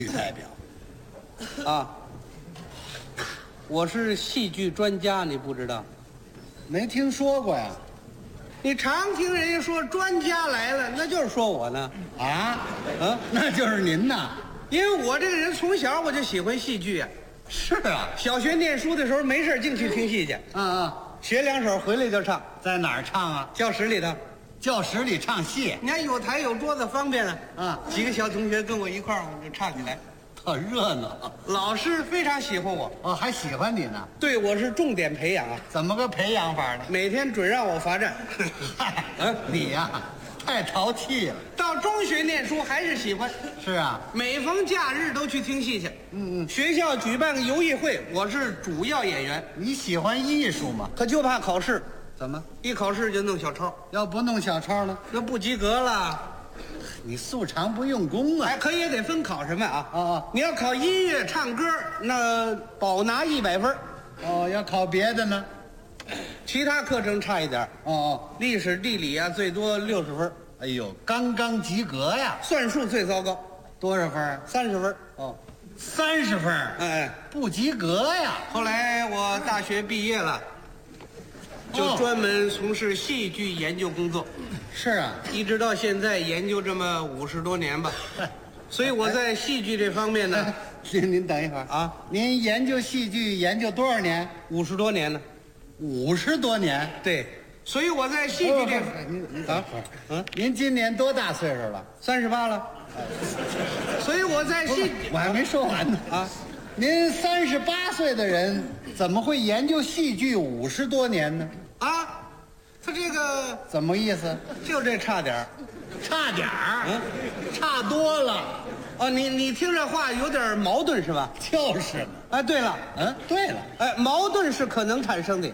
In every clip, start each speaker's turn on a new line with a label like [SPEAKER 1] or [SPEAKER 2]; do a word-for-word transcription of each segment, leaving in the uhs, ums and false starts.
[SPEAKER 1] 代表
[SPEAKER 2] 啊，我是戏剧专家，你不知道？
[SPEAKER 1] 没听说过呀？
[SPEAKER 2] 你常听人家说专家来了，那就是说我呢。
[SPEAKER 1] 啊，
[SPEAKER 2] 啊，
[SPEAKER 1] 那就是您呐。
[SPEAKER 2] 因为我这个人从小我就喜欢戏剧啊。
[SPEAKER 1] 是啊，
[SPEAKER 2] 小学念书的时候没事净去听戏去，
[SPEAKER 1] 嗯嗯，
[SPEAKER 2] 学两手回来就唱，
[SPEAKER 1] 在哪儿唱啊？
[SPEAKER 2] 教室里头。
[SPEAKER 1] 教室里唱戏，
[SPEAKER 2] 你看有台有桌子方便了。
[SPEAKER 1] 啊，
[SPEAKER 2] 几个小同学跟我一块儿，我们就唱起来。
[SPEAKER 1] 特热闹。
[SPEAKER 2] 老师非常喜欢我，
[SPEAKER 1] 哦，还喜欢你呢？
[SPEAKER 2] 对我是重点培养啊，
[SPEAKER 1] 怎么个培养法呢？
[SPEAKER 2] 每天准让我罚站。
[SPEAKER 1] 嗨，
[SPEAKER 2] 嗯
[SPEAKER 1] 你呀、太淘气了。
[SPEAKER 2] 到中学念书还是喜欢，
[SPEAKER 1] 是啊，
[SPEAKER 2] 每逢假日都去听戏去。
[SPEAKER 1] 嗯嗯，
[SPEAKER 2] 学校举办个游艺会，我是主要演员，
[SPEAKER 1] 你喜欢艺术吗？
[SPEAKER 2] 可就怕考试，
[SPEAKER 1] 怎么？
[SPEAKER 2] 一考试就弄小抄，
[SPEAKER 1] 要不弄小抄呢？
[SPEAKER 2] 那不及格了。
[SPEAKER 1] 你素常不用功啊！
[SPEAKER 2] 哎，可也得分考什么啊？
[SPEAKER 1] 哦哦
[SPEAKER 2] 你要考音乐、唱歌，那保拿一百分，
[SPEAKER 1] 哦，要考别的呢？
[SPEAKER 2] 其他课程差一点，
[SPEAKER 1] 哦哦，
[SPEAKER 2] 历史、地理啊，最多六十分，
[SPEAKER 1] 哎呦，刚刚及格呀！
[SPEAKER 2] 算术最糟糕，
[SPEAKER 1] 多少分啊？
[SPEAKER 2] 三十分。
[SPEAKER 1] 哦，三十分，
[SPEAKER 2] 哎，
[SPEAKER 1] 不及格呀！
[SPEAKER 2] 后来我大学毕业了，就
[SPEAKER 1] 哦
[SPEAKER 2] 专门从事戏剧研究工作。
[SPEAKER 1] 是啊，
[SPEAKER 2] 一直到现在研究这么五十多年吧，所以我在戏剧这方面呢，
[SPEAKER 1] 您您等一会儿
[SPEAKER 2] 啊，
[SPEAKER 1] 您研究戏剧研究多少年？
[SPEAKER 2] 五十多年呢。
[SPEAKER 1] 五十多年。
[SPEAKER 2] 对，所以我在戏剧这
[SPEAKER 1] 不不不您您等
[SPEAKER 2] 啊
[SPEAKER 1] 会儿，
[SPEAKER 2] 嗯，
[SPEAKER 1] 您今年多大岁数了？
[SPEAKER 2] 三十八了，所以我在戏
[SPEAKER 1] 我还没说完呢
[SPEAKER 2] 啊，
[SPEAKER 1] 您三十八岁的人怎么会研究戏剧五十多年呢？
[SPEAKER 2] 啊，他这个
[SPEAKER 1] 怎么意思？
[SPEAKER 2] 就这差点儿
[SPEAKER 1] 差点儿，
[SPEAKER 2] 嗯，
[SPEAKER 1] 差多了。
[SPEAKER 2] 哦，你你听这话有点矛盾是吧？
[SPEAKER 1] 就是嘛。
[SPEAKER 2] 哎，对了，
[SPEAKER 1] 嗯，对了，
[SPEAKER 2] 哎，矛盾是可能产生的，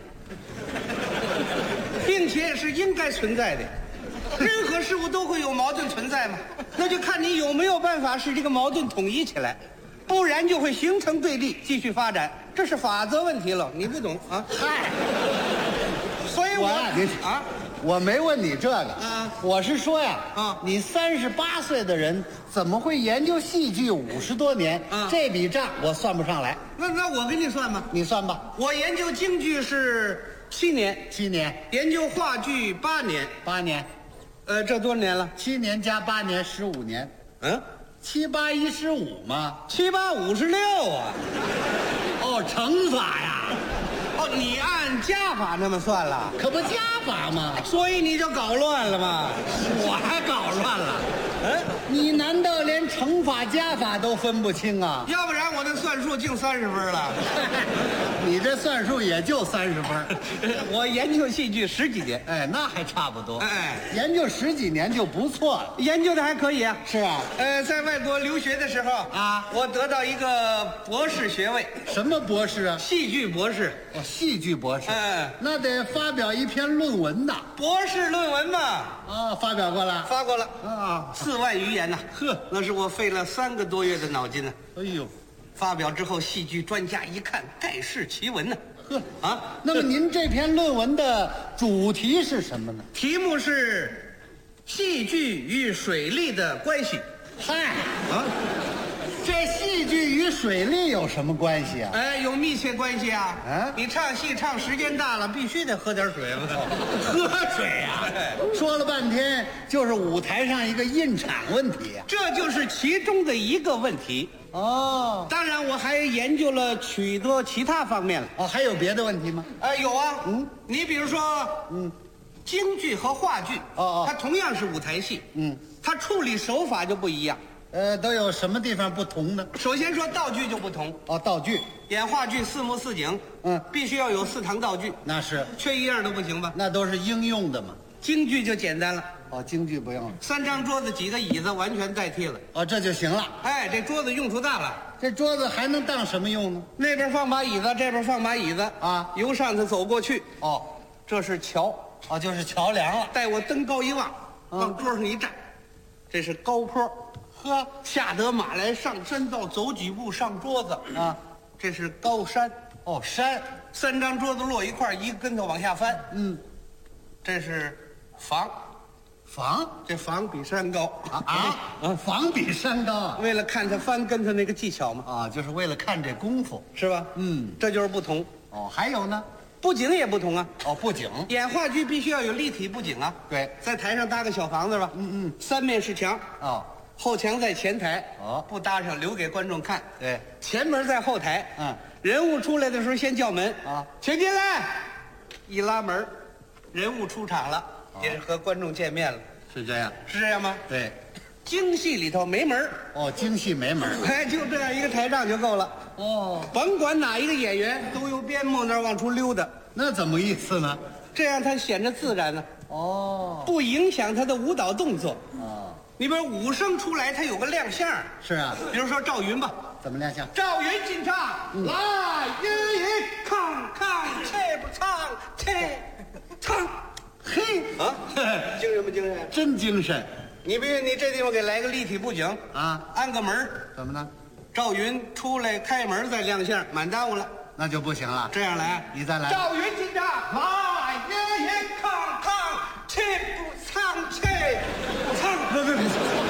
[SPEAKER 2] 并且是应该存在的。任何事物都会有矛盾存在嘛，那就看你有没有办法使这个矛盾统一起来，不然就会形成对立，继续发展，这是法则问题了，你不懂啊？
[SPEAKER 1] 嗨，
[SPEAKER 2] 所以我
[SPEAKER 1] 我呀，您
[SPEAKER 2] 啊，
[SPEAKER 1] 我没问你这个，
[SPEAKER 2] 啊
[SPEAKER 1] 我是说呀，
[SPEAKER 2] 啊
[SPEAKER 1] 你三十八岁的人怎么会研究戏剧五十多年？
[SPEAKER 2] 啊
[SPEAKER 1] 这笔账我算不上来，
[SPEAKER 2] 那那我给你算吧，
[SPEAKER 1] 你算吧。
[SPEAKER 2] 我研究京剧是七年，
[SPEAKER 1] 七年、
[SPEAKER 2] 研究话剧八年，
[SPEAKER 1] 八年，
[SPEAKER 2] 呃，这多少年了？
[SPEAKER 1] 七年加八年，十五年，
[SPEAKER 2] 嗯，
[SPEAKER 1] 七八一十五嘛。
[SPEAKER 2] 七八五十六啊。
[SPEAKER 1] 哦，乘法呀，
[SPEAKER 2] 哦，你按加法那么算了，
[SPEAKER 1] 可不加法吗？
[SPEAKER 2] 所以你就搞乱了嘛。
[SPEAKER 1] 我还搞乱了。
[SPEAKER 2] 嗯，
[SPEAKER 1] 你难道连乘法加法都分不清啊？
[SPEAKER 2] 要不然我这算术净三十分了。
[SPEAKER 1] 你这算术也就三十分。
[SPEAKER 2] 我研究戏剧十几年，
[SPEAKER 1] 哎，那还差不多。
[SPEAKER 2] 哎，
[SPEAKER 1] 研究十几年就不错了。
[SPEAKER 2] 研究的还可以啊。
[SPEAKER 1] 是啊，
[SPEAKER 2] 呃，在外国留学的时候
[SPEAKER 1] 啊
[SPEAKER 2] 我得到一个博士学位，
[SPEAKER 1] 什么博士啊？
[SPEAKER 2] 戏剧博士。
[SPEAKER 1] 哦，戏剧博士。
[SPEAKER 2] 哎，
[SPEAKER 1] 那得发表一篇论文呐。
[SPEAKER 2] 博士论文嘛，
[SPEAKER 1] 啊，发表过了。
[SPEAKER 2] 发过了，
[SPEAKER 1] 啊，
[SPEAKER 2] 四万余言呐。
[SPEAKER 1] 呵，
[SPEAKER 2] 那是我费了三个多月的脑筋呢。
[SPEAKER 1] 哎呦，
[SPEAKER 2] 发表之后，戏剧专家一看，盖世奇闻呢。
[SPEAKER 1] 呵
[SPEAKER 2] 啊，
[SPEAKER 1] 那么您这篇论文的主题是什么呢？
[SPEAKER 2] 题目是戏剧与水利的关系。
[SPEAKER 1] 嗨，
[SPEAKER 2] 啊，
[SPEAKER 1] 这戏剧与水利有什么关系啊？
[SPEAKER 2] 哎，有密切关系啊！
[SPEAKER 1] 啊
[SPEAKER 2] 你唱戏唱时间大了，必须得喝点水嘛。
[SPEAKER 1] 喝水啊！说了半天就是舞台上一个印场问题呀、
[SPEAKER 2] 这就是其中的一个问题。
[SPEAKER 1] 哦
[SPEAKER 2] 当然，我还研究了许多其他方面了。
[SPEAKER 1] 哦，还有别的问题吗？
[SPEAKER 2] 哎，有啊，
[SPEAKER 1] 嗯，
[SPEAKER 2] 你比如说，
[SPEAKER 1] 嗯，
[SPEAKER 2] 京剧和话剧，
[SPEAKER 1] 哦哦
[SPEAKER 2] 它同样是舞台戏，
[SPEAKER 1] 嗯，
[SPEAKER 2] 它处理手法就不一样。
[SPEAKER 1] 呃，都有什么地方不同呢？
[SPEAKER 2] 首先说道具就不同，
[SPEAKER 1] 哦，道具，
[SPEAKER 2] 演话剧四幕四景，
[SPEAKER 1] 嗯
[SPEAKER 2] 必须要有四堂道具，
[SPEAKER 1] 那是，
[SPEAKER 2] 缺一样都不行吧？
[SPEAKER 1] 那都是应用的嘛。
[SPEAKER 2] 京剧就简单了，
[SPEAKER 1] 哦，京剧不用了。
[SPEAKER 2] 三张桌子几个椅子完全代替了。
[SPEAKER 1] 哦，这就行了。
[SPEAKER 2] 哎，这桌子用处大了，
[SPEAKER 1] 这桌子还能当什么用呢？
[SPEAKER 2] 那边放把椅子，这边放把椅子
[SPEAKER 1] 啊
[SPEAKER 2] 由上头走过去，
[SPEAKER 1] 哦，
[SPEAKER 2] 这是桥。
[SPEAKER 1] 哦，就是桥梁了。
[SPEAKER 2] 待我登高一望，
[SPEAKER 1] 嗯
[SPEAKER 2] 往桌上一站，这是高坡。
[SPEAKER 1] 呵，
[SPEAKER 2] 下得马来上山道，走几步上桌子
[SPEAKER 1] 啊，
[SPEAKER 2] 这是高山。
[SPEAKER 1] 哦，山，
[SPEAKER 2] 三张桌子摞一块儿，一个跟头往下翻，
[SPEAKER 1] 嗯，
[SPEAKER 2] 这是房。
[SPEAKER 1] 房
[SPEAKER 2] 这房比山高
[SPEAKER 1] 啊啊啊！房比山高啊！
[SPEAKER 2] 为了看他翻跟头那个技巧嘛，
[SPEAKER 1] 啊，就是为了看这功夫。
[SPEAKER 2] 是吧？
[SPEAKER 1] 嗯，
[SPEAKER 2] 这就是不同。
[SPEAKER 1] 哦，还有呢？
[SPEAKER 2] 布景也不同啊。
[SPEAKER 1] 哦，布景。
[SPEAKER 2] 演话剧必须要有立体布景啊。
[SPEAKER 1] 对，
[SPEAKER 2] 在台上搭个小房子吧。
[SPEAKER 1] 嗯嗯。
[SPEAKER 2] 三面是墙。
[SPEAKER 1] 哦，
[SPEAKER 2] 后墙在前台。
[SPEAKER 1] 哦，
[SPEAKER 2] 不搭上，留给观众看。
[SPEAKER 1] 对，
[SPEAKER 2] 前门在后台。
[SPEAKER 1] 嗯，
[SPEAKER 2] 人物出来的时候先叫门
[SPEAKER 1] 啊，
[SPEAKER 2] 请进来。一拉门，人物出场了，也是和观众见面了。
[SPEAKER 1] 是这样。
[SPEAKER 2] 是这样吗？
[SPEAKER 1] 对。
[SPEAKER 2] 京戏里头没门儿
[SPEAKER 1] 哦，京戏没门儿。
[SPEAKER 2] 哎，就这样一个台账就够了。
[SPEAKER 1] 哦，
[SPEAKER 2] 甭管哪一个演员，都由边幕那儿往出溜达，
[SPEAKER 1] 那怎么意思呢？
[SPEAKER 2] 这样他显着自然呢，
[SPEAKER 1] 哦，
[SPEAKER 2] 不影响他的舞蹈动作。
[SPEAKER 1] 哦，
[SPEAKER 2] 你比如武生出来，他有个亮相，
[SPEAKER 1] 是啊。
[SPEAKER 2] 比如说赵云吧，
[SPEAKER 1] 怎么亮相？
[SPEAKER 2] 赵云进场，
[SPEAKER 1] 嗯
[SPEAKER 2] 来一一康康，切不唱，切唱，
[SPEAKER 1] 嘿
[SPEAKER 2] 啊，精神不精神？
[SPEAKER 1] 真精神
[SPEAKER 2] 你比如你这地方给来个立体布景，
[SPEAKER 1] 啊！
[SPEAKER 2] 安个门儿，
[SPEAKER 1] 怎么呢？
[SPEAKER 2] 赵云出来开门再亮相，满耽误了。
[SPEAKER 1] 那就不行了。
[SPEAKER 2] 这样来，
[SPEAKER 1] 你再来。
[SPEAKER 2] 赵云进场，来一一康康，切不唱，切不唱，
[SPEAKER 1] 不不不，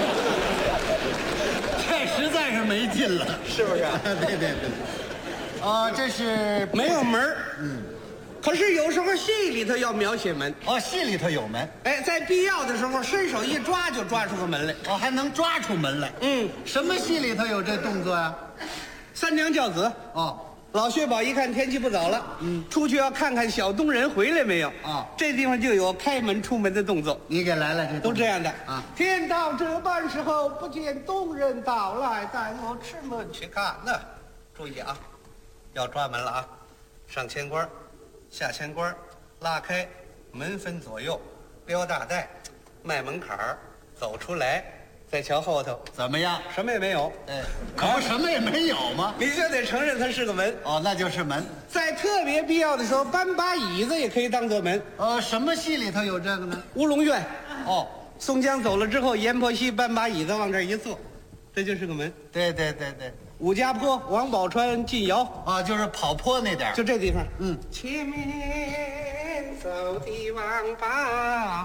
[SPEAKER 1] 这实在是没劲了，
[SPEAKER 2] 是不是？
[SPEAKER 1] 对对对。哦，这是
[SPEAKER 2] 没有门儿，嗯。可是有时候戏里头要描写门，
[SPEAKER 1] 哦，戏里头有门，
[SPEAKER 2] 哎，在必要的时候伸手一抓就抓出个门来。
[SPEAKER 1] 哦，还能抓出门来。
[SPEAKER 2] 嗯，
[SPEAKER 1] 什么戏里头有这动作呀？
[SPEAKER 2] 三娘教子。
[SPEAKER 1] 哦，
[SPEAKER 2] 老薛宝一看天气不早了，嗯，出去要看看小东人回来没有
[SPEAKER 1] 啊。
[SPEAKER 2] 这地方就有开门出门的动作，
[SPEAKER 1] 你给来了这
[SPEAKER 2] 都这样的
[SPEAKER 1] 啊。
[SPEAKER 2] 天到这般时候，不见东人到来，带我吃门去看。那注意啊，要抓门了啊，上千关，下千关，拉开门分左右，标大带，迈门槛儿，走出来，再瞧后头，
[SPEAKER 1] 怎么样？
[SPEAKER 2] 什么也没有。
[SPEAKER 1] 哎，可不什么也没有吗？
[SPEAKER 2] 你就得承认它是个门。
[SPEAKER 1] 哦，那就是门。
[SPEAKER 2] 在特别必要的时候，搬把椅子也可以当做门。
[SPEAKER 1] 呃，什么戏里头有这个呢？
[SPEAKER 2] 乌龙院，
[SPEAKER 1] 哦，
[SPEAKER 2] 宋江走了之后，阎婆惜搬把椅子往这儿一坐，这就是个门。
[SPEAKER 1] 对对对对。
[SPEAKER 2] 武家坡，王宝钏进窑，
[SPEAKER 1] 啊，就是跑坡那点儿
[SPEAKER 2] 就这地方。
[SPEAKER 1] 嗯，
[SPEAKER 2] 前面走的王八